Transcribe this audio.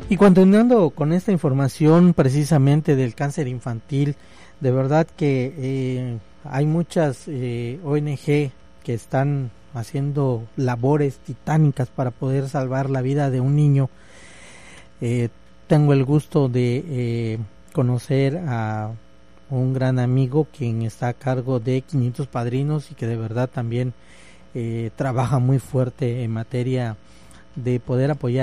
Y continuando con esta información precisamente del cáncer infantil, de verdad que hay muchas ONG que están haciendo labores titánicas para poder salvar la vida de un niño. Tengo el gusto de conocer a un gran amigo quien está a cargo de 500 Padrinos y que de verdad también trabaja muy fuerte en materia de poder apoyar